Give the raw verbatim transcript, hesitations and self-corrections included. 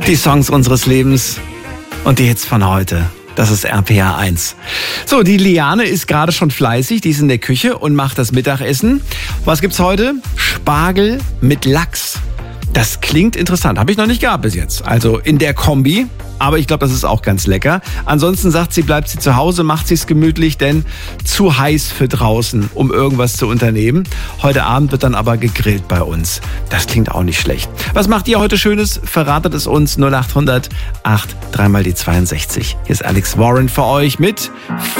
Die Songs unseres Lebens und die Hits von heute. Das ist R P R eins. So, die Liane ist gerade schon fleißig. Die ist in der Küche und macht das Mittagessen. Was gibt's heute? Spargel mit Lachs. Das klingt interessant. Habe ich noch nicht gehabt bis jetzt. Also in der Kombi. Aber ich glaube, das ist auch ganz lecker. Ansonsten sagt sie, bleibt sie zu Hause, macht sie es gemütlich, denn zu heiß für draußen, um irgendwas zu unternehmen. Heute Abend wird dann aber gegrillt bei uns. Das klingt auch nicht schlecht. Was macht ihr heute Schönes? Verratet es uns null acht hundert acht, dreimal die zweiundsechzig. Hier ist Alex Warren für euch mit